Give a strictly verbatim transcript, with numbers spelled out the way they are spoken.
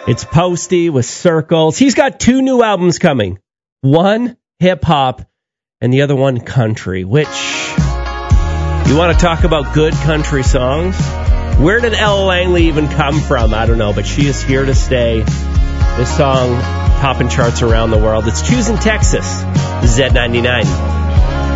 It's Posty with Circles. He's got two new albums coming. One hip-hop and the other one country, which, you want to talk about good country songs? Where did Ella Langley even come from? I don't know, but she is here to stay. This song topping charts around the world. It's Choosing Texas, Z ninety-nine.